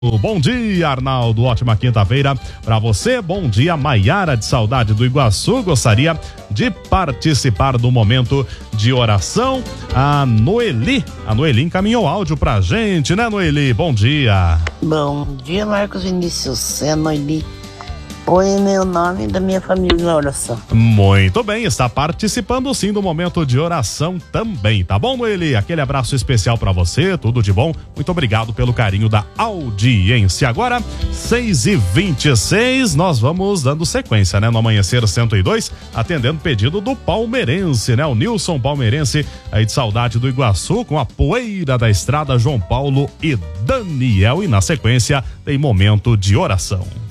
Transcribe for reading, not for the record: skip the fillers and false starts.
Bom dia, Arnaldo. Ótima quinta-feira para você. Bom dia, Maiara de Saudade do Iguaçu. Gostaria de participar do momento de oração. A Noeli encaminhou áudio pra gente, né, Noeli? Bom dia. Bom dia, Marcos Vinícius. É a Noeli. Põe meu nome da minha família na oração. Muito bem, está participando sim do momento de oração também, tá bom, Noeli? Aquele abraço especial para você, tudo de bom. Muito obrigado pelo carinho da audiência. Agora, 6h26, nós vamos dando sequência, né? No Amanhecer 102, atendendo pedido do palmeirense, né? O Nilson Palmeirense, aí de Saudade do Iguaçu, com a poeira da estrada, João Paulo e Daniel. E na sequência, tem momento de oração.